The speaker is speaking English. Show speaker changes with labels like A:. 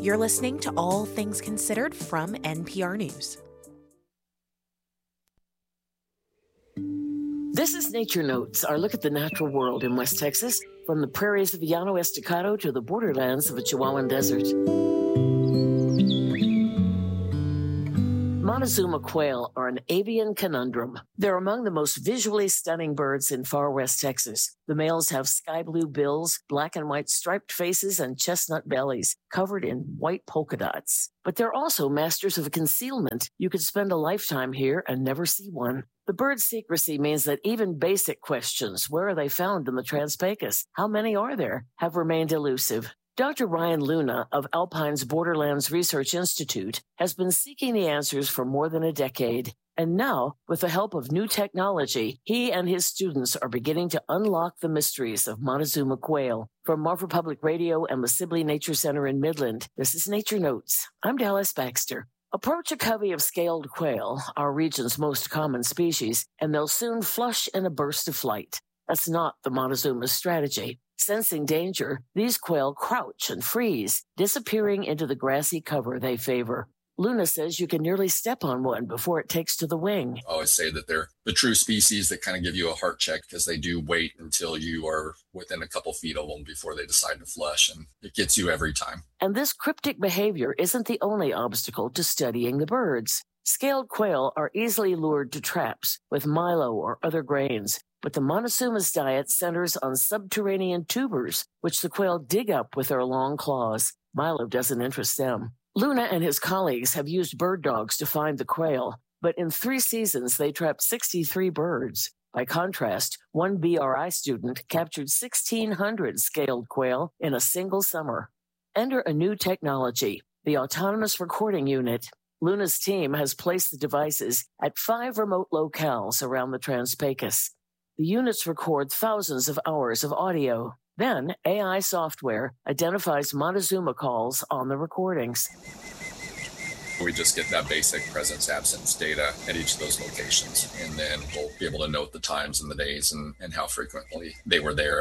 A: You're listening to All Things Considered from NPR News.
B: This is Nature Notes, our look at the natural world in West Texas, from the prairies of the Llano Estacado to the borderlands of the Chihuahuan Desert. Montezuma quail are an avian conundrum. They're among the most visually stunning birds in far west Texas. The males have sky blue bills, black and white striped faces, and chestnut bellies covered in white polka dots. But they're also masters of concealment. You could spend a lifetime here and never see one. The bird's secrecy means that even basic questions, where are they found in the Trans-Pecos, how many are there, have remained elusive. Dr. Ryan Luna of Alpine's Borderlands Research Institute has been seeking the answers for more than a decade. And now, with the help of new technology, he and his students are beginning to unlock the mysteries of Montezuma quail. From Marfa Public Radio and the Sibley Nature Center in Midland, this is Nature Notes. I'm Dallas Baxter. Approach a covey of scaled quail, our region's most common species, and they'll soon flush in a burst of flight. That's not the Montezuma's strategy. Sensing danger, these quail crouch and freeze, disappearing into the grassy cover they favor. Luna says you can nearly step on one before it takes to the wing.
C: I always say that they're the true species that kind of give you a heart check because they do wait until you are within a couple feet of them before they decide to flush, and it gets you every time.
B: And this cryptic behavior isn't the only obstacle to studying the birds. Scaled quail are easily lured to traps with milo or other grains, but the Montezuma's diet centers on subterranean tubers, which the quail dig up with their long claws. Milo doesn't interest them. Luna and his colleagues have used bird dogs to find the quail, but in 3 seasons they trapped 63 birds. By contrast, one BRI student captured 1,600 scaled quail in a single summer. Enter a new technology, the Autonomous Recording Unit. Luna's team has placed the devices at 5 remote locales around the Trans-Pecos. The units record thousands of hours of audio. Then, AI software identifies Montezuma calls on the recordings.
C: We just get that basic presence-absence data at each of those locations, and then we'll be able to note the times and the days and how frequently they were there.